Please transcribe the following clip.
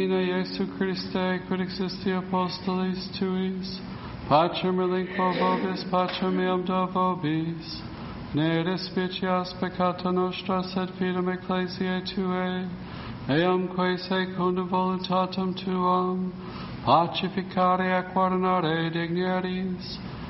Domine Iesu Christe, quid existi apostolis tuis, pacem relinquo vobis, pacem meam do vobis, ne despicias peccata nostra, sed fidem ecclesiae Tuae, eamque secundum voluntatem Tuam, pacificare et guardare dignities,